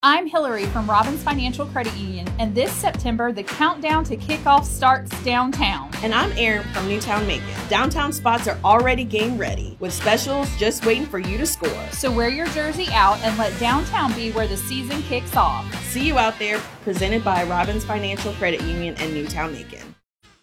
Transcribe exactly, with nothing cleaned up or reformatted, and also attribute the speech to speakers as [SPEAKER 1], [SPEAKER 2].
[SPEAKER 1] I'm Hillary from Robbins Financial Credit Union, and this September, the countdown to kickoff starts downtown.
[SPEAKER 2] And I'm Erin from Newtown Macon. Downtown spots are already game ready, with specials just waiting for you to score.
[SPEAKER 1] So wear your jersey out and let downtown be where the season kicks off.
[SPEAKER 2] See you out there, presented by Robbins Financial Credit Union and Newtown Macon.